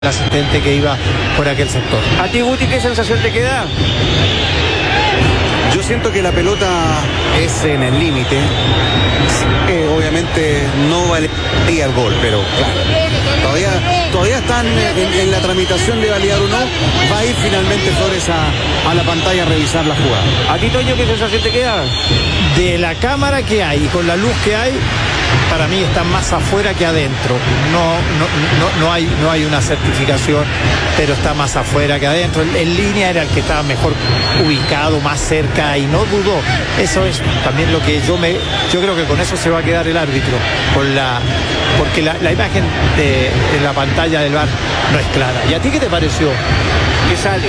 el asistente que iba por aquel sector. ¿A ti, Guti, qué sensación te queda? Yo siento que la pelota es en el límite. Obviamente no valdría el gol, pero claro, todavía están en la tramitación de validar o no. Va a ir finalmente Flores a la pantalla a revisar la jugada. ¿A ti, Toño, qué sensación te queda? De la cámara que hay y con la luz que hay, para mí está más afuera que adentro. No hay una certificación, pero está más afuera que adentro. En línea era el que estaba mejor ubicado, más cerca, y no dudó. Eso es también lo que yo creo que con eso se va a quedar el árbitro, porque la imagen de la pantalla del VAR no es clara. ¿Y a ti qué te pareció? Que sale.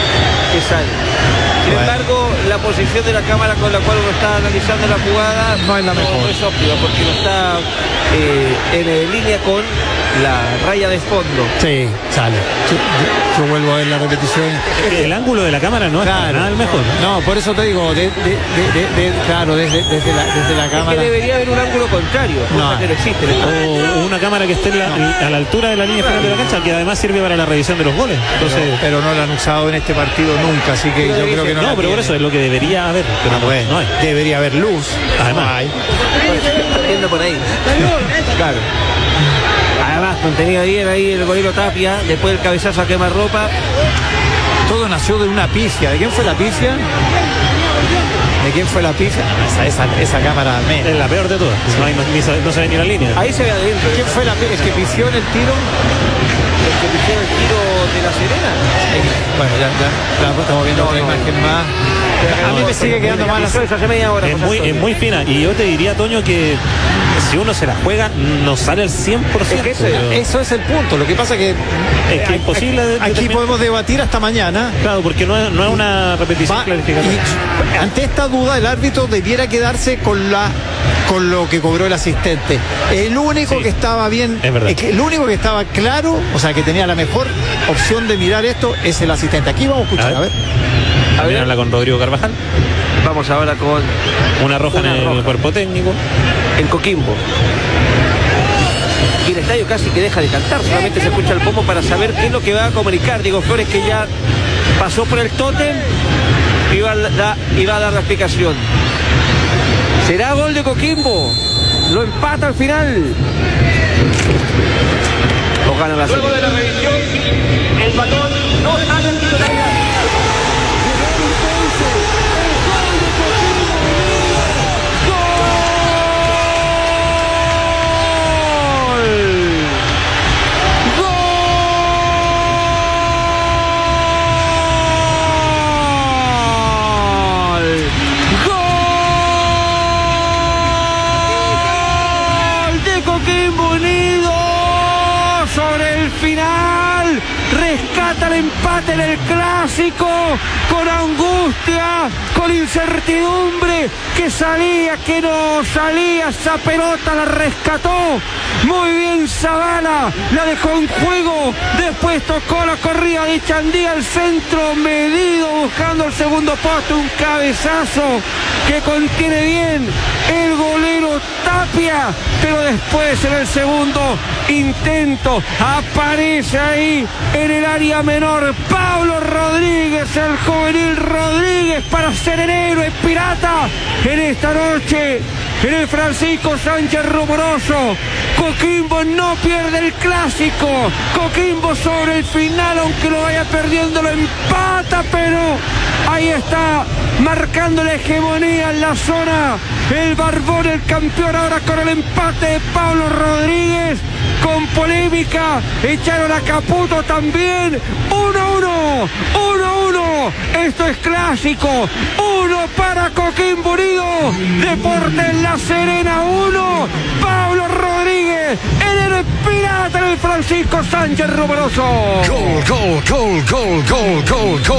Sin embargo, la posición de la cámara con la cual uno está analizando la jugada no es la mejor. No es óptima, porque no está en línea con la raya de fondo. Sí, sale. Yo vuelvo a ver la repetición. El ángulo de la cámara no es nada el mejor. No, por eso te digo, claro, desde la cámara. Es que debería haber un ángulo contrario, cosa que no existe. O una cámara que esté a la altura de la línea final de la cancha, que además sirve para la revisión de los goles. Entonces, pero no lo han usado en este partido nunca, así que yo creo que no. No, pero por eso es lo que debería haber, pero no hay. Debería haber luz. Además, no hay. Partiendo por ahí. Claro. Además, contenido bien ahí el golero Tapia, después del cabezazo a quemarropa. Todo nació de una pifia. ¿De quién fue la pifia? ¿De quién fue la pifia? Esa cámara es la peor de todas. No se ve ni la línea. Ahí se ve adentro. ¿Quién fue la pifia? ¿El que pifió en el tiro? ¿El que pifió en el tiro de La Serena? Bueno, ya estamos viendo otra imagen más. A mí me sigue quedando mal hace media hora. Es muy fina. Y yo te diría, Toño, que si uno se la juega, no sale al 100%. Es que eso es el punto. Lo que pasa es que es imposible. Aquí podemos debatir hasta mañana. Claro, porque no es una repetición clarificatoria. Ante esta duda, el árbitro debiera quedarse con lo que cobró el asistente. El único que estaba bien, el único que estaba claro, o sea, que tenía la mejor opción de mirar esto, es el asistente. Aquí vamos a escuchar, a ver. Habla con Rodrigo Carvajal. Vamos ahora con una roja en el cuerpo técnico. En Coquimbo. Y el estadio casi que deja de cantar, solamente se escucha el pomo para saber qué es lo que va a comunicar Diego Flores, que ya pasó por el tótem y va a dar la explicación. ¿Será gol de Coquimbo? ¿Lo empata al final? ¿O gana la Luego de la revisión, el balón no sale en titularidad. Rescata el empate en el clásico, con angustia, con incertidumbre, que salía, que no salía, esa pelota la rescató, muy bien Zavala, la dejó en juego, después tocó la corrida de Chandía al centro, medido, buscando el segundo poste, un cabezazo que contiene bien el golero Tapia, pero después en el segundo intento aparece ahí en el área menor Pablo Rodríguez, el juvenil Rodríguez, para ser el héroe pirata en esta noche en el Francisco Sánchez Rumoroso. Coquimbo no pierde el clásico, Coquimbo sobre el final, aunque lo vaya perdiendo, lo empata, pero ahí está, marcando la hegemonía en la zona, el Barbón, el campeón, ahora con el empate de Pablo Rodríguez, con polémica, echaron a Caputo también, 1-1, esto es clásico, 1 para Coquimbo Unido, Deportes La Serena 1, Pablo Rodríguez, el héroe pirata en el Francisco Sánchez Rumoroso.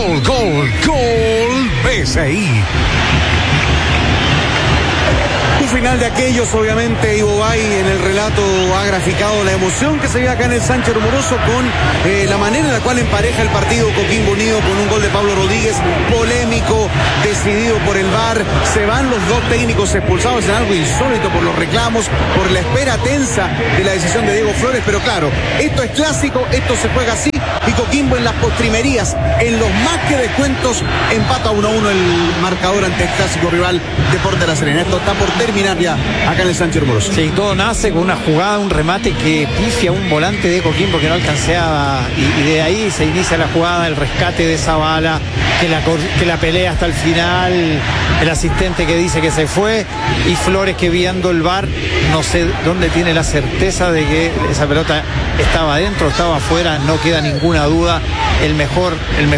Gol, PSI. final de aquellos, obviamente, Ivo Bay en el relato ha graficado la emoción que se ve acá en el Sánchez Rumoroso con la manera en la cual empareja el partido Coquimbo Unido con un gol de Pablo Rodríguez, polémico, decidido por el VAR. Se van los dos técnicos expulsados en algo insólito por los reclamos, por la espera tensa de la decisión de Diego Flores, pero claro, esto es clásico, esto se juega así, y Coquimbo en las postrimerías, en los más que descuentos, empata 1-1 el marcador ante el clásico rival Deportes La Serena. Esto está por terminar ya acá en el Sánchez Rumoroso. Sí, todo nace con una jugada, un remate que pifia un volante de Coquimbo que no alcanzaba, y de ahí se inicia la jugada, el rescate de esa bala, que la pelea hasta el final, el asistente que dice que se fue, y Flores que viendo el VAR, no sé dónde tiene la certeza de que esa pelota estaba adentro, estaba afuera, no queda ninguna duda. El mejor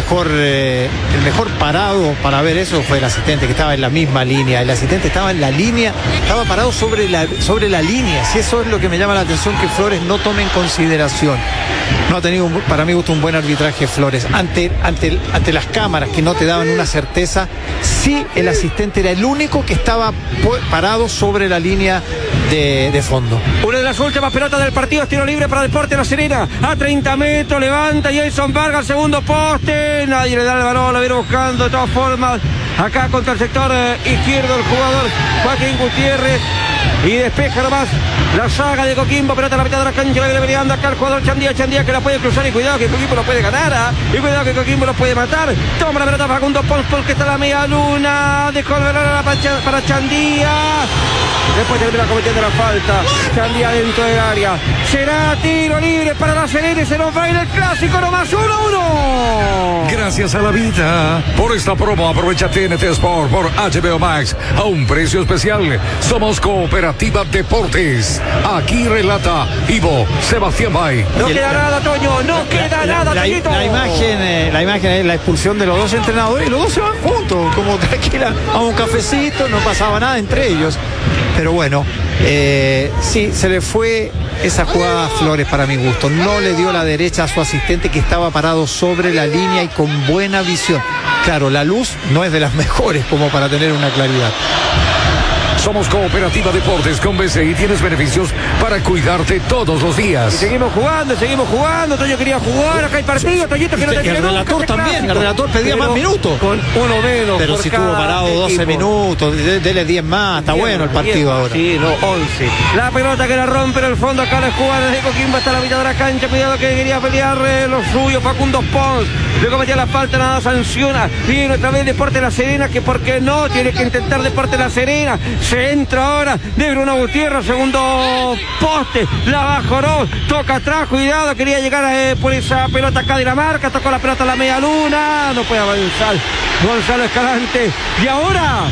parado para ver eso fue el asistente, que estaba en la misma línea. El asistente estaba en la línea, estaba parado sobre la línea. Si eso es lo que me llama la atención, que Flores no tome en consideración. No ha tenido, para mi gusto, un buen arbitraje Flores. Ante las cámaras que no te daban una certeza, sí, el asistente era el único que estaba parado sobre la línea de fondo. Una de las últimas pelotas del partido es tiro libre para Deportes La Serena. A 30 metros levanta Jason Vargas, segundo poste. Nadie le da el balón, lo viene buscando de todas formas. Acá contra el sector izquierdo el jugador Joaquín Gutiérrez. Y despeja nomás la saga de Coquimbo, pelota a la mitad de la cancha, la viene peleando acá el jugador Chandía que la puede cruzar, y cuidado que Coquimbo lo puede ganar, y cuidado que Coquimbo lo puede matar. Toma la pelota Facundo Pons, que está en la media luna, de Colverana para Chandía. Después termina cometiendo la falta. Chandía dentro del área. Será tiro libre para La Serena y se nos va a ir el clásico nomás 1-1. Gracias a la vida por esta promo. Aprovecha TNT Sport por HBO Max a un precio especial. Somos Cooperativa Deportes. Aquí relata Ivo Sebastián Bay. No queda nada, Toño. No queda nada, Toñito. La imagen es la expulsión de los dos entrenadores, y los dos se van juntos, como tranquila, a un cafecito, no pasaba nada entre ellos. Pero bueno, sí, se le fue esa jugada a Flores para mi gusto. No le dio la derecha a su asistente, que estaba parado sobre la línea y con buena visión. Claro, la luz no es de las mejores como para tener una claridad. Somos Cooperativa Deportes con BCI. Tienes beneficios para cuidarte todos los días. Y seguimos jugando. Toño quería jugar. Acá hay partido, Toñito, que no te el relator también. El relator pedía más minutos. Con uno menos. Pero si estuvo parado 12 minutos, dele 10 más. Está bueno el partido ahora. Sí, no, 11. La pelota que la rompe en el fondo. Acá la jugada de Coquimbo hasta la mitad de la cancha. Cuidado que quería pelear lo suyo Facundo Pons. Le cometía la falta, nada sanciona. Viene otra vez Deportes La Serena, que por qué no tiene que intentar Deportes La Serena. Se entra ahora de Bruno Gutiérrez, segundo poste, la bajoró, toca atrás, cuidado, quería llegar por esa pelota acá de la marca, tocó la pelota a la media luna, no puede avanzar Gonzalo Escalante. Y ahora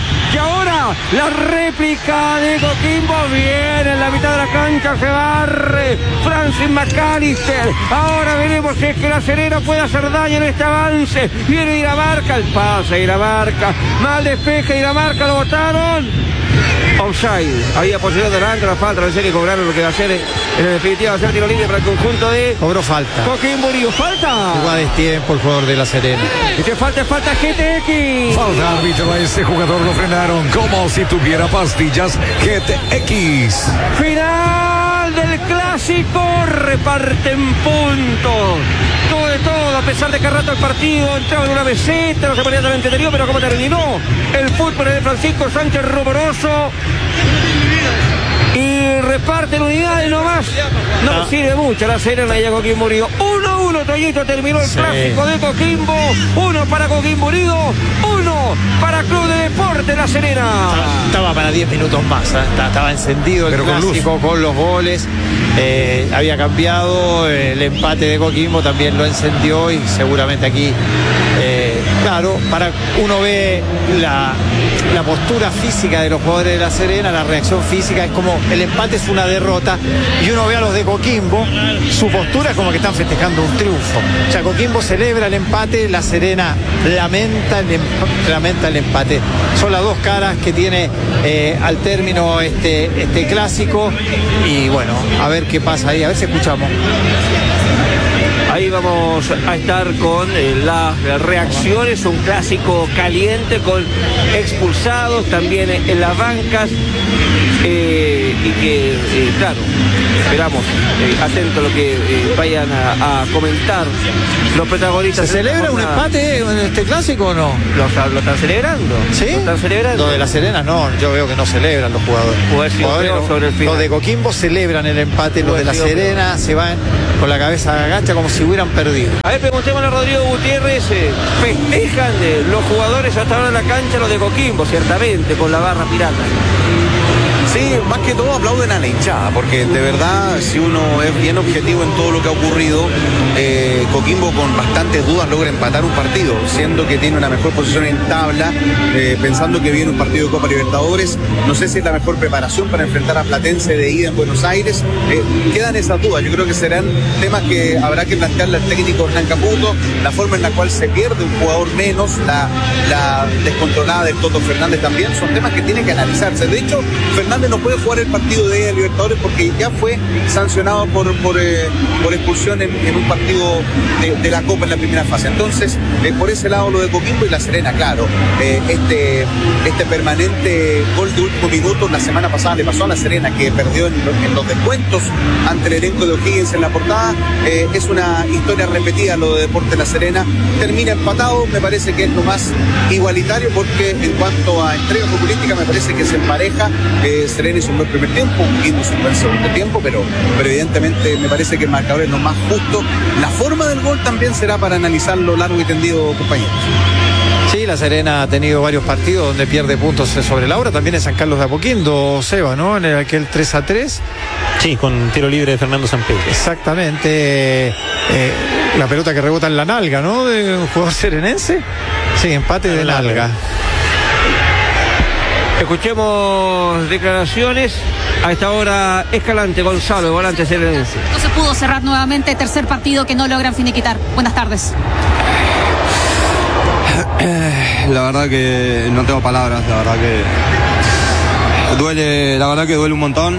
la réplica de Coquimbo viene en la mitad de la cancha, se barre Francis McAllister. Ahora veremos si es que La Serena puede hacer daño en este avance. Viene Dinamarca, el pase Dinamarca, mal despeje Dinamarca, lo botaron. Offside, había posibilidad delante, la falta, no sé que cobraron lo que va a hacer en definitiva, va a ser tiro libre para el conjunto de Cobró falta. Coquimbo Unido. Falta. Jugada de tiempo el jugador de La Serena. Y que falta GTX. Falta árbitro, a este jugador lo frenaron como si tuviera pastillas GTX. Final del clásico, reparten puntos. Todo de todo, a pesar de que rato el partido entraba en una meseta, no se ponía tan entretenido, pero como terminó el fútbol de Francisco Sánchez Rumoroso. Y reparten unidades nomás. No sirve mucho La Serena y a Coquimbo Unido. 1-1, Toñito, terminó el clásico de Coquimbo. 1 para Coquimbo Unido, 1 para Club de Deportes La Serena. Estaba para 10 minutos más, estaba encendido el clásico con los goles. Había cambiado, el empate de Coquimbo también lo encendió, y seguramente aquí, claro, uno ve la postura física de los jugadores de La Serena, la reacción física, es como el empate es una derrota, y uno ve a los de Coquimbo, su postura es como que están festejando un triunfo. O sea, Coquimbo celebra el empate, La Serena lamenta el empate. Son las dos caras que tiene al término este clásico, y bueno, a ver qué pasa ahí, a ver si escuchamos. Ahí vamos a estar con las reacciones, un clásico caliente con expulsados también en las bancas. y que, claro, esperamos atento a lo que vayan a comentar los protagonistas. ¿Se celebra un empate en este clásico o no? ¿Lo están celebrando? ¿Sí? ¿Lo están celebrando? Lo de La Serena no, yo veo que no celebran los jugadores. Puede ser Jugadores, sobre el final. los de Coquimbo celebran el empate, los de La Serena se van con la cabeza agacha como si hubieran perdido. A ver, preguntémosle a Rodrigo Gutiérrez, festejan los jugadores hasta ahora en la cancha, los de Coquimbo, ciertamente, con la barra pirata. Sí, más que todo aplauden a la hinchada, porque de verdad, si uno es bien objetivo en todo lo que ha ocurrido, Coquimbo con bastantes dudas logra empatar un partido, siendo que tiene una mejor posición en tabla, pensando que viene un partido de Copa Libertadores. No sé si es la mejor preparación para enfrentar a Platense de ida en Buenos Aires. Quedan esas dudas, yo creo que serán temas que habrá que plantearle al técnico Hernán Caputo, la forma en la cual se pierde un jugador menos, la descontrolada del Toto Fernández también, son temas que tienen que analizarse. De hecho, Fernández no puede jugar el partido de ida de Libertadores porque ya fue sancionado por expulsión en un partido de la Copa en la primera fase. Entonces, por ese lado lo de Coquimbo y La Serena, claro, este permanente gol de último minuto la semana pasada le pasó a La Serena, que perdió en los descuentos ante el elenco de O'Higgins en la portada. Es una historia repetida lo de Deportes La Serena, termina empatado, me parece que es lo más igualitario, porque en cuanto a entrega futbolística me parece que se empareja. Serena hizo un buen primer tiempo, Coquimbo hizo un buen segundo tiempo, pero evidentemente me parece que el marcador es lo más justo. La forma del gol también será para analizarlo largo y tendido, compañeros. Sí, La Serena ha tenido varios partidos donde pierde puntos sobre la hora, también en San Carlos de Apoquindo, Seba, ¿no? En aquel 3-3. Sí, con tiro libre de Fernando Sampedro. Exactamente, la pelota que rebota en la nalga, ¿no? De un jugador serenense. Sí, empate de nalga. Escuchemos declaraciones. A esta hora, Escalante, Gonzalo, volante serenense. No se pudo cerrar nuevamente, tercer partido que no logran finiquitar. Buenas tardes. La verdad que no tengo palabras, la verdad que duele un montón.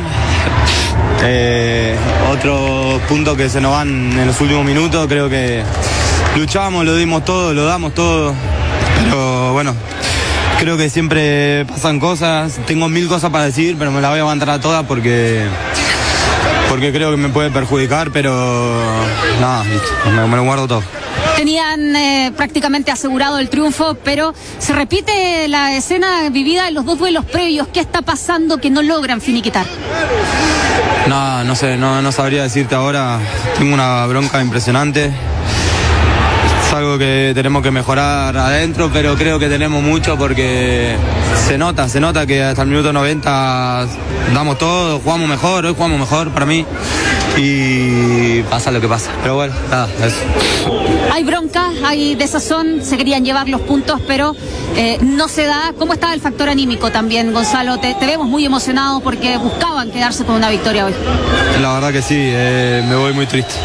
Otro punto que se nos van en los últimos minutos, creo que luchamos, lo dimos todo, lo damos todo, pero bueno, creo que siempre pasan cosas, tengo 1000 cosas para decir, pero me las voy a aguantar a todas porque creo que me puede perjudicar, pero nada, me lo guardo todo. Tenían prácticamente asegurado el triunfo, pero se repite la escena vivida en los dos duelos previos. ¿Qué está pasando que no logran finiquitar? No sé, no sabría decirte ahora. Tengo una bronca impresionante. Es algo que tenemos que mejorar adentro, pero creo que tenemos mucho porque se nota que hasta el minuto 90 damos todo, jugamos mejor, hoy jugamos mejor para mí. Y pasa lo que pasa, pero bueno, nada, eso. Hay bronca, hay desazón, se querían llevar los puntos, pero no se da. ¿Cómo está el factor anímico también, Gonzalo? Te vemos muy emocionado porque buscaban quedarse con una victoria hoy. La verdad que sí, me voy muy triste.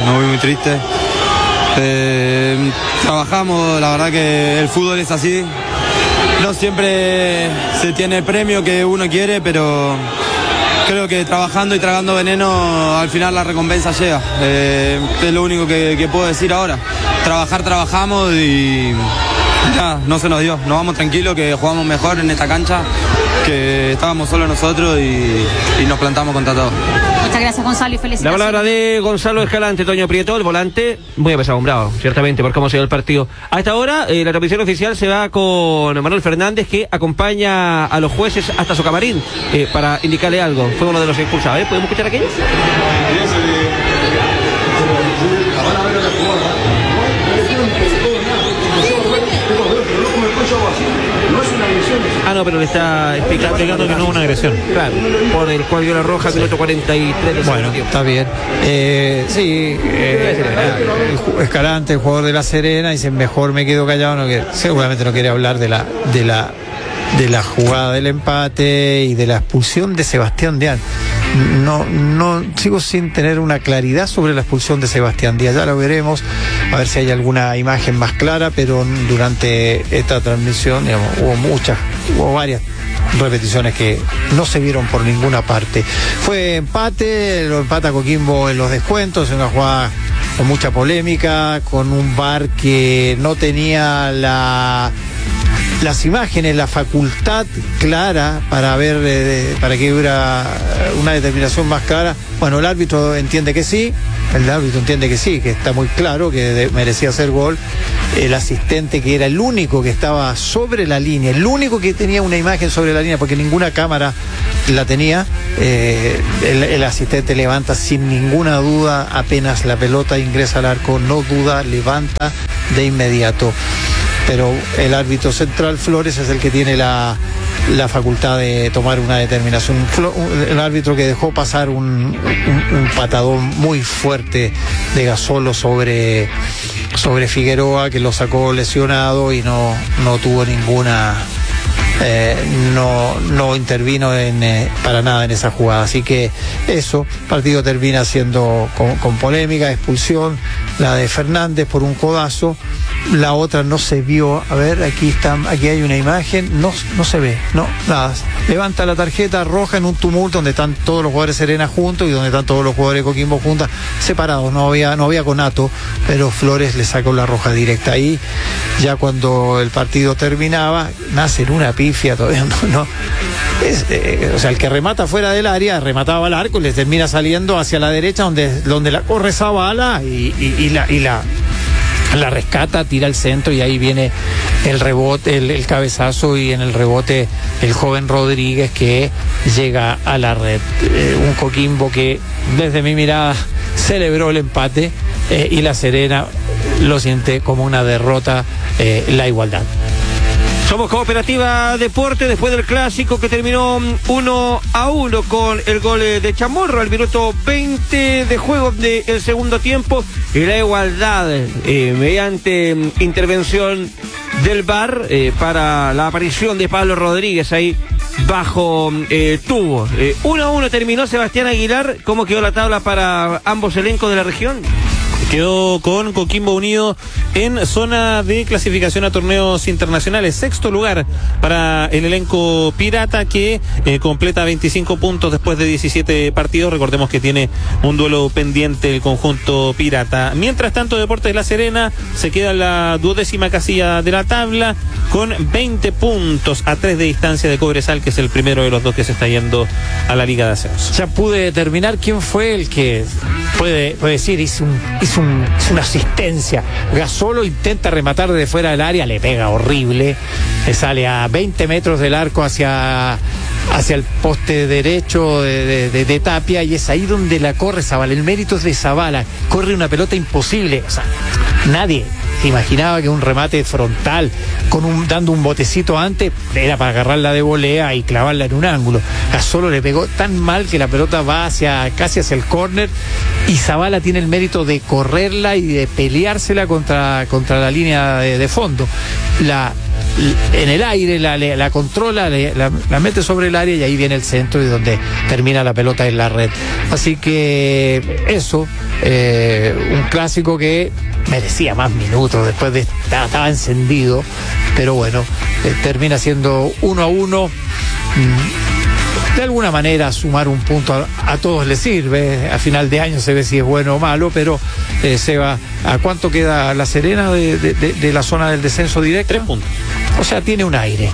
Trabajamos, la verdad que el fútbol es así. No siempre se tiene el premio que uno quiere, pero creo que trabajando y tragando veneno al final la recompensa llega. Es lo único que puedo decir ahora. Trabajamos y ya, no se nos dio. Nos vamos tranquilos, que jugamos mejor en esta cancha, que estábamos solos nosotros y nos plantamos contra todos. Muchas gracias, Gonzalo, y felicitaciones. La palabra de Gonzalo Escalante, Toño Prieto, el volante, muy apesadumbrado, ciertamente, por cómo se dio el partido. A esta hora, la transmisión oficial se va con Manuel Fernández, que acompaña a los jueces hasta su camarín para indicarle algo. Fue uno de los expulsados. ¿Podemos escuchar aquello? No, pero le está explicando que no es una agresión. Claro, por el cual dio la roja, minuto 43. Bueno, está bien. Escalante, el jugador de La Serena, dice: mejor me quedo callado. Seguramente no quiere hablar de la jugada del empate y de la expulsión de Sebastián Díaz. No sigo sin tener una claridad sobre la expulsión de Sebastián Díaz. Ya lo veremos, a ver si hay alguna imagen más clara, pero durante esta transmisión, digamos, hubo varias repeticiones que no se vieron por ninguna parte. Fue empate, lo empata Coquimbo en los descuentos, en una jugada con mucha polémica, con un VAR que no tenía las imágenes, la facultad clara para ver, para que hubiera una determinación más clara. Bueno, el árbitro entiende que sí, que está muy claro que merecía hacer gol. El asistente, que era el único que estaba sobre la línea, el único que tenía una imagen sobre la línea, porque ninguna cámara la tenía, el asistente levanta sin ninguna duda, apenas la pelota ingresa al arco, no duda, levanta de inmediato. Pero el árbitro central, Flores, es el que tiene la facultad de tomar una determinación. El árbitro que dejó pasar un patadón muy fuerte de Gasolo sobre Figueroa, que lo sacó lesionado y no tuvo ninguna... no intervino para nada en esa jugada. Así que eso, partido termina siendo con polémica, expulsión, la de Fernández por un codazo, la otra no se vio. A ver, aquí hay una imagen, no se ve, nada. Levanta la tarjeta roja en un tumulto donde están todos los jugadores de Serena juntos y donde están todos los jugadores de Coquimbo juntos, separados, no había conato, pero Flores le sacó la roja directa. Ahí, ya cuando el partido terminaba, nace en una pifia, todavía no. O sea, el que remata fuera del área, remataba al arco y le termina saliendo hacia la derecha donde la corre Zavala y la rescata, tira al centro y ahí viene el rebote, el cabezazo, y en el rebote el joven Rodríguez que llega a la red. Un Coquimbo que desde mi mirada celebró el empate, y la Serena lo siente como una derrota, la igualdad. Somos Cooperativa Deporte después del clásico que terminó 1-1 con el gol de Chamorro al minuto 20 de juego del segundo tiempo, y la igualdad mediante intervención del VAR para la aparición de Pablo Rodríguez ahí bajo tubo. 1-1 terminó. Sebastián Aguilar, ¿cómo quedó la tabla para ambos elencos de la región? Quedó con Coquimbo Unido en zona de clasificación a torneos internacionales. Sexto lugar para el elenco pirata, que completa 25 puntos después de 17 partidos. Recordemos que tiene un duelo pendiente el conjunto pirata. Mientras tanto, Deportes La Serena se queda en la 12ª casilla de la tabla con 20 puntos a 3 de distancia de Cobresal, que es el primero de los dos que se está yendo a la Liga de Ascenso. Ya pude determinar quién fue el que puede decir hizo una asistencia. Gasolo intenta rematar desde fuera del área, le pega horrible, le sale a 20 metros del arco hacia el poste derecho de Tapia, y es ahí donde la corre Zavala. El mérito es de Zavala, corre una pelota imposible. O sea, nadie se imaginaba que un remate frontal dando un botecito antes era para agarrarla de volea y clavarla en un ángulo. Gasolo le pegó tan mal que la pelota va casi hacia el córner, y Zavala tiene el mérito de correrla y de peleársela contra la línea de fondo. En el aire la controla, la mete sobre el área, y ahí viene el centro y donde termina la pelota en la red. Así que eso, un clásico que merecía más minutos, después estaba encendido, pero bueno, termina siendo 1-1. De alguna manera sumar un punto a todos les sirve. A final de año se ve si es bueno o malo, pero se va. ¿A cuánto queda La Serena de la zona del descenso directo? 3 puntos. O sea, tiene un aire.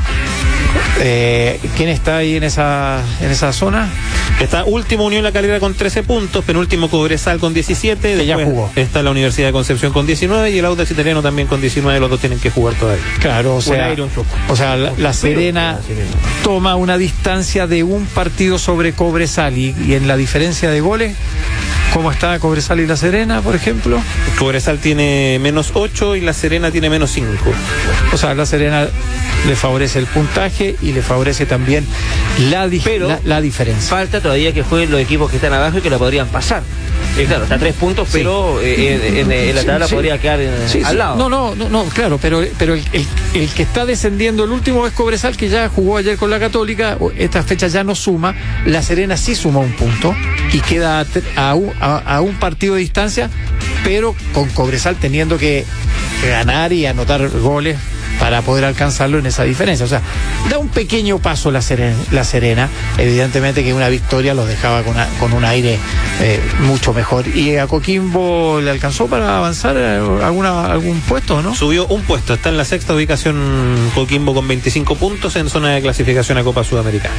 ¿Quién está ahí en esa zona? Está último Unión La Calera con 13 puntos, penúltimo Cobresal con 17, que ya jugó. Está la Universidad de Concepción con 19 y el Audax Italiano también con 19, los dos tienen que jugar todavía. Claro, o sea, la Serena toma una distancia de un partido sobre Cobresal, y en la diferencia de goles, ¿cómo está Cobresal y La Serena, por ejemplo? Cobresal tiene -8 y La Serena tiene -5. O sea, La Serena le favorece el puntaje y le favorece también la diferencia. Falta todavía que jueguen los equipos que están abajo y que la podrían pasar. Claro, está a 3 puntos, sí. Pero en la tabla podría quedar al lado. No, claro, pero el que está descendiendo, el último es Cobresal, que ya jugó ayer con la Católica. Esta fecha ya no suma. La Serena sí suma un punto y queda a un partido de distancia, pero con Cobresal teniendo que ganar y anotar goles para poder alcanzarlo en esa diferencia. O sea, da un pequeño paso la Serena. Evidentemente que una victoria los dejaba con un aire mucho mejor. ¿Y a Coquimbo le alcanzó para avanzar algún puesto, no? Subió un puesto, está en la sexta ubicación Coquimbo con 25 puntos en zona de clasificación a Copa Sudamericana.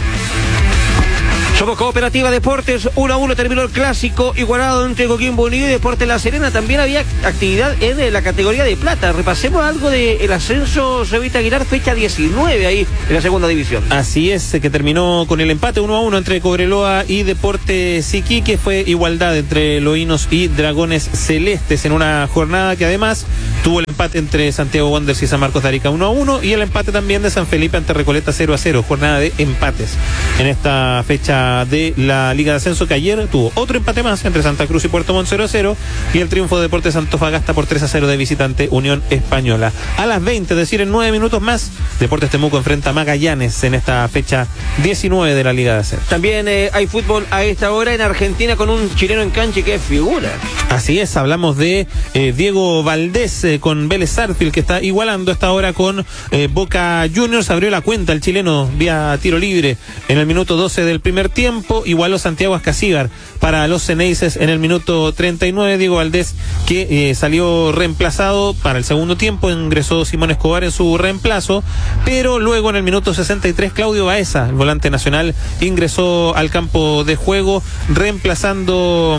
Somos Cooperativa Deportes, 1-1 terminó el clásico, igualado entre Coquimbo Unido y Deportes La Serena. También había actividad en la categoría de plata. Repasemos algo del ascenso Revita Aguilar, fecha 19 ahí en la segunda división. Así es, que terminó con el empate 1-1 entre Cobreloa y Deportes Iquique. Fue igualdad entre Loínos y Dragones Celestes en una jornada que además tuvo el empate entre Santiago Wanderers y San Marcos de Arica 1-1 y el empate también de San Felipe ante Recoleta 0-0. Jornada de empates en esta fecha de la Liga de Ascenso, que ayer tuvo otro empate más entre Santa Cruz y Puerto Montt 0-0 y el triunfo de Deportes Antofagasta por 3-0 de visitante Unión Española. A las 20, es decir, en 9 minutos más, Deportes Temuco enfrenta a Magallanes en esta fecha 19 de la Liga de Ascenso. También hay fútbol a esta hora en Argentina con un chileno en cancha que es figura. Así es, hablamos de Diego Valdés con Vélez Sarsfield, que está igualando esta hora con Boca Juniors. Abrió la cuenta el chileno vía tiro libre en el minuto 12 del primer tiempo. Igualó Santiago Ascasíbar para los Ceneices en el minuto 39. Diego Valdés, que salió reemplazado para el segundo tiempo, ingresó Simón Escobar en su reemplazo, pero luego en el minuto 63 Claudio Baeza, el volante nacional, ingresó al campo de juego reemplazando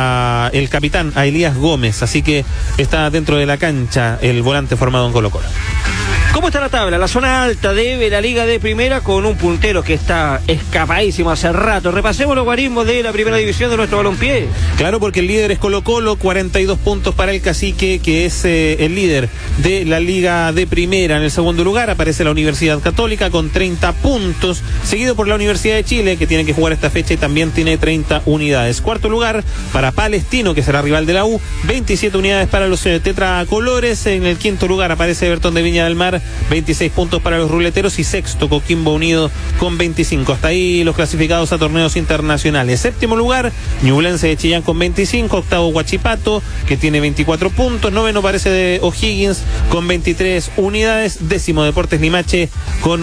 a el capitán, a Elías Gómez. Así que está dentro de la cancha el volante formado en Colo-Colo. ¿Cómo está la tabla? La zona alta de la Liga de Primera con un puntero que está escapadísimo hace rato. Repasemos los guarismos de la primera división de nuestro balompié. Claro, porque el líder es Colo-Colo, 42 puntos para el Cacique, que es el líder de la Liga de Primera. En el segundo lugar aparece la Universidad Católica con 30 puntos, seguido por la Universidad de Chile, que tiene que jugar esta fecha y también tiene 30 unidades. Cuarto lugar para Palestino, que será rival de la U, 27 unidades para los tetracolores. En el quinto lugar aparece Everton de Viña del Mar, 26 puntos para los ruleteros, y sexto Coquimbo Unido con 25. Hasta ahí los clasificados a torneos internacionales. Séptimo lugar Ñublense de Chillán con 25, octavo Huachipato, que tiene 24 puntos, noveno parece de O'Higgins con 23 unidades, décimo Deportes Limache con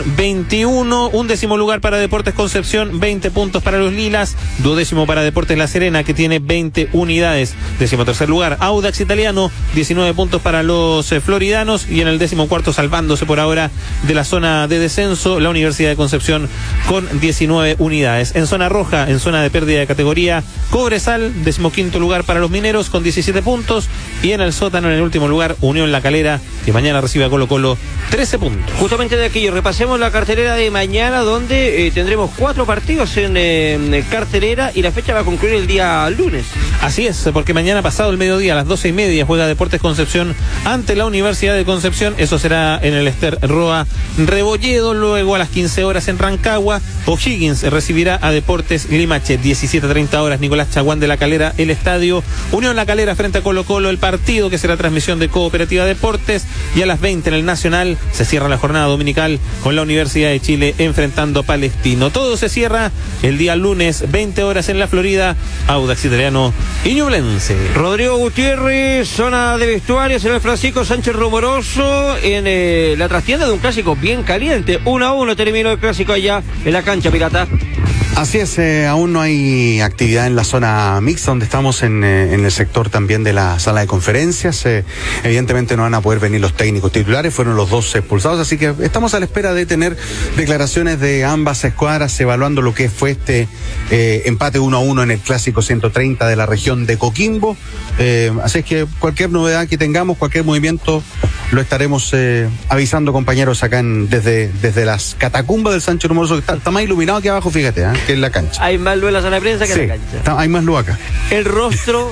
21, un décimo lugar para Deportes Concepción, 20 puntos para los Lilas, duodécimo para Deportes La Serena, que tiene 20 unidades, décimo tercer lugar Audax Italiano, 19 puntos para los floridanos, y en el décimo cuarto, salvándose por ahora de la zona de descenso, la Universidad de Concepción con 19 unidades. En zona roja, en zona de pérdida de categoría, Cobresal, 15º lugar para los mineros con 17 puntos, y en el sótano, en el último lugar, Unión La Calera, que mañana recibe a Colo-Colo, 13 puntos. Justamente de aquello, repasemos la cartelera de mañana, donde tendremos 4 partidos en cartelera, y la fecha va a concluir el día lunes. Así es, porque mañana pasado el mediodía a las 12:30 juega Deportes Concepción ante la Universidad de Concepción. Eso será en el Ester Roa Rebolledo. Luego a las 15 horas en Rancagua, O'Higgins recibirá a Deportes Limache. 17:30 horas, Nicolás Chaguán de La Calera, el estadio Unión La Calera frente a Colo-Colo, el partido que será transmisión de Cooperativa Deportes. Y a las 20 en el Nacional se cierra la jornada dominical con la Universidad de Chile enfrentando a Palestino. Todo se cierra el día lunes, 20 horas en la Florida, Audax Italiano y Ñublense. Rodrigo Gutiérrez, zona de vestuarios en el Francisco Sánchez Rumoroso, en la trastienda de un clásico bien caliente. 1-1 terminó el clásico allá en la cancha Pirata. Así es, aún no hay actividad en la zona mixta, donde estamos en el sector también de la sala de conferencias. Evidentemente no van a poder venir los técnicos titulares, fueron los 2 expulsados, así que estamos a la espera de tener declaraciones de ambas escuadras evaluando lo que fue este empate 1-1 en el clásico 130 de la región de Coquimbo. Así es que cualquier novedad que tengamos, cualquier movimiento, lo estaremos avisando, compañeros, acá desde las catacumbas del Sánchez Rumoroso, que está más iluminado que abajo, fíjate, que en la cancha. Hay más luz en la sala de prensa que en la cancha. Hay más luz acá. El rostro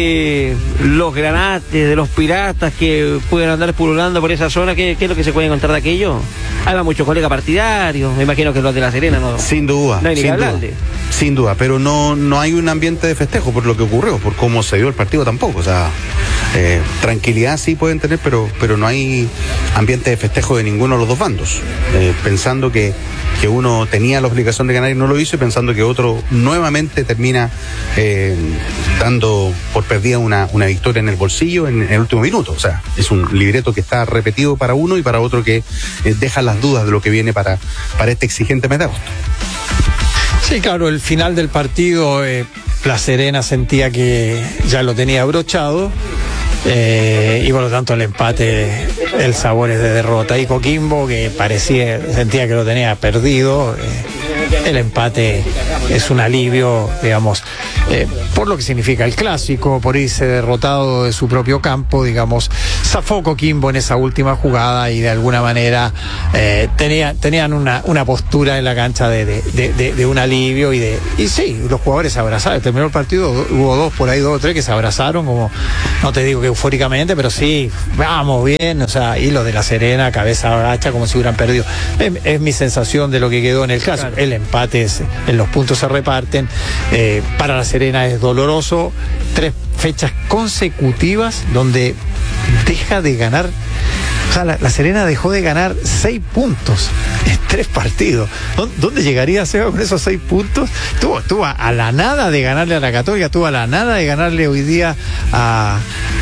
de los granates, de los piratas que pueden andar pululando por esa zona, ¿qué es lo que se puede encontrar de aquello? Hay muchos colegas partidarios, me imagino que los de La Serena no. Sin duda. No hay ni que hablarle. Sin duda, pero no hay un ambiente de festejo por lo que ocurrió, por cómo se dio el partido tampoco. O sea, tranquilidad sí pueden tener, pero pero no hay ambiente de festejo de ninguno de los dos bandos, pensando que uno tenía la obligación de ganar y no lo hizo, y pensando que otro nuevamente termina dando por perdida una victoria en el bolsillo en el último minuto. O sea, es un libreto que está repetido para uno y para otro que deja las dudas de lo que viene para este exigente mes de agosto. Sí, claro, el final del partido, La Serena sentía que ya lo tenía abrochado. Y por lo tanto el empate, el sabor es de derrota. Y Coquimbo, que sentía que lo tenía perdido, el empate es un alivio, digamos, por lo que significa el clásico, por irse derrotado de su propio campo, digamos. Zafó Coquimbo en esa última jugada y de alguna manera tenían una postura en la cancha de un alivio y sí, los jugadores se abrazaron. Terminó el partido, hubo dos o tres que se abrazaron, como, no te digo que eufóricamente, pero sí, vamos bien, o sea, y lo de La Serena, cabeza agacha, como si hubieran perdido. Es mi sensación de lo que quedó en el caso. Claro. El empate en los puntos se reparten. Para La Serena es doloroso. 3 fechas consecutivas donde deja de ganar. O sea, la Serena dejó de ganar 6 puntos en 3 partidos. ¿Dónde llegaría Seba con esos 6 puntos? Estuvo a la nada de ganarle a la Católica, estuvo a la nada de ganarle hoy día a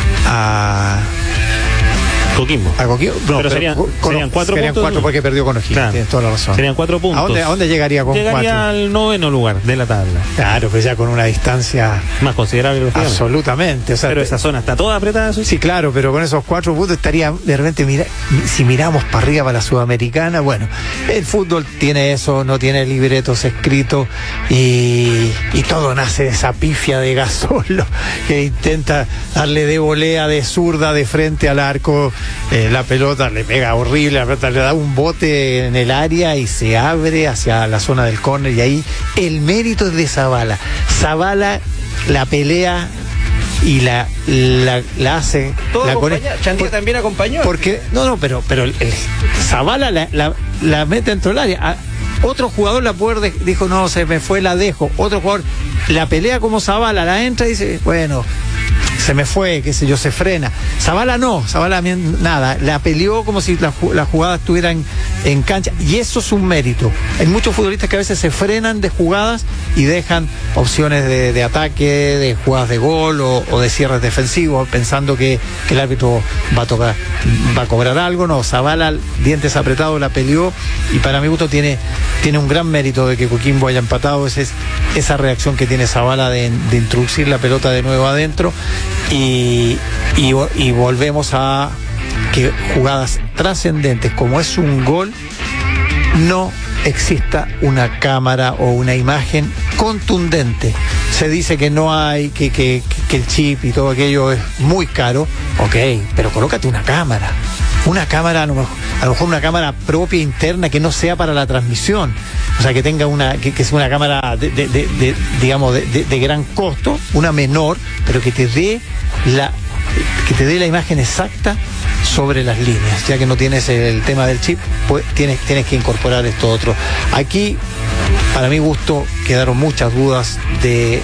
Coquimbo. No, pero serían 4 puntos. Serían 4 porque perdió con O'Higgins, claro. Tienes toda la razón. Serían 4 puntos. ¿A dónde llegaría con 4? Llegaría al 9º lugar de la tabla. Claro, pues ya con una distancia más considerable. Absolutamente. O sea, pero esa zona está toda apretada. Sí, claro, pero con esos 4 puntos estaría, de repente, si miramos para arriba, para la Sudamericana, bueno, el fútbol tiene eso, no tiene libretos escritos y todo nace de esa pifia de Gasolo que intenta darle de volea, de zurda, de frente al arco. La pelota le pega horrible, la pelota le da un bote en el área y se abre hacia la zona del córner, y ahí el mérito es de Zavala. Zavala la pelea y la hace. Todo Chandía también acompañó. Porque pero el Zavala la mete dentro del área. Otro jugador la puede dijo, no, se me fue, la dejo. Otro jugador la pelea como Zavala, la entra y dice, bueno, se me fue, qué sé yo, se frena. Zavala nada, la peleó como si la jugada estuviera en cancha, y eso es un mérito. Hay muchos futbolistas que a veces se frenan de jugadas y dejan opciones de ataque, de jugadas de gol o de cierres defensivos, pensando que el árbitro va a cobrar algo. No, Zavala, dientes apretados, la peleó, y para mi gusto tiene un gran mérito de que Coquimbo haya empatado. Esa reacción que tiene Zavala de introducir la pelota de nuevo adentro. Y volvemos a que jugadas trascendentes como es un gol, no exista una cámara o una imagen contundente. Se dice que no hay, que el chip y todo aquello es muy caro. Ok, pero colócate una cámara, a lo mejor una cámara propia interna que no sea para la transmisión, o sea, que tenga que sea una cámara de gran costo, una menor, pero que te dé la imagen exacta sobre las líneas. Ya que no tienes el tema del chip, pues tienes que incorporar esto otro. Aquí, para mi gusto, quedaron muchas dudas de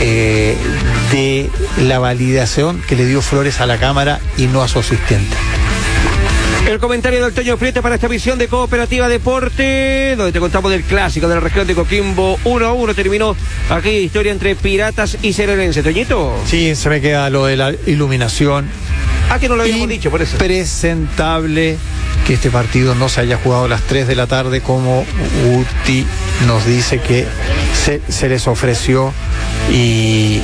la validación que le dio Flores a la cámara y no a su asistente. El comentario del Toño Prieto para esta visión de Cooperativa Deporte, donde te contamos del clásico de la región de Coquimbo. 1-1 terminó aquella historia entre Piratas y Serenense. Toñito. Sí, se me queda lo de la iluminación. Que no lo habíamos dicho, por eso. Presentable que este partido no se haya jugado a las 3 de la tarde, como Uti nos dice que se les ofreció y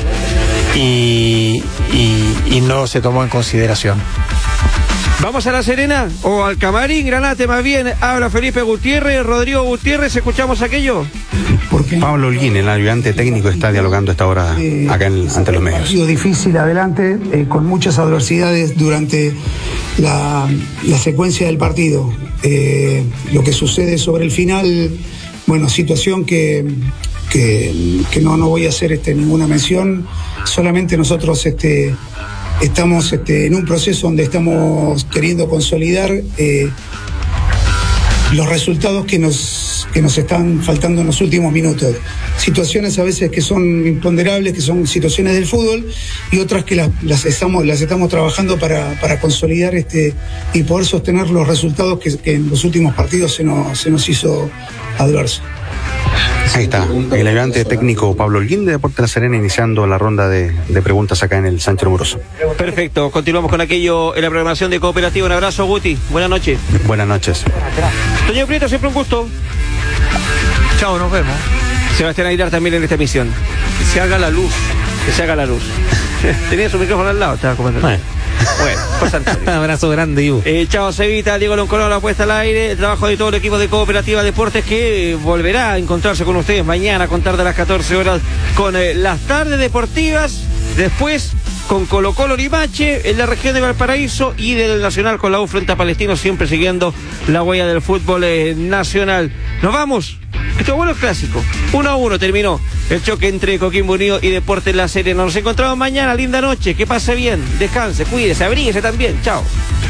no se tomó en consideración. Vamos a La Serena o al Camarín, Granate más bien. Habla Felipe Gutiérrez, Rodrigo Gutiérrez, ¿escuchamos aquello? Pablo Holguín, el ayudante técnico, está dialogando a esta hora acá ante los medios. Ha sido difícil adelante, con muchas adversidades durante la secuencia del partido. Lo que sucede sobre el final, bueno, situación que no voy a hacer ninguna mención. Solamente nosotros estamos en un proceso donde estamos queriendo consolidar los resultados que nos nos están faltando en los últimos minutos. Situaciones a veces que son imponderables, que son situaciones del fútbol, y otras que las estamos trabajando para consolidar y poder sostener los resultados que en los últimos partidos se nos hizo adverso. Ahí está, el elegante técnico Pablo Holguín de Deportes La Serena iniciando la ronda de preguntas acá en el Sánchez Rumoroso. Perfecto, continuamos con aquello en la programación de Cooperativa. Un abrazo, Guti, buenas noches. Buenas noches. Toño Prieto, siempre un gusto. Chao, nos vemos. Sebastián Aguilar también en esta emisión. Que se haga la luz. Que se haga la luz. Tenía su micrófono al lado, estaba comentando. Bueno, José Antonio. Abrazo grande, Ivo. Chao, Cevita, Diego Loncoló, la puesta al aire. El trabajo de todo el equipo de Cooperativa Deportes que volverá a encontrarse con ustedes mañana a contar de las 14 horas con las tardes deportivas. Después con Colo-Colo Limache en la región de Valparaíso y del Nacional con la U frente a Palestino, siempre siguiendo la huella del fútbol nacional. Nos vamos. Esto bueno, el clásico. 1-1 terminó el choque entre Coquimbo Unido y Deportes La Serena. Nos encontramos mañana. Linda noche. Que pase bien. Descanse, cuídese, abríguese también. Chao.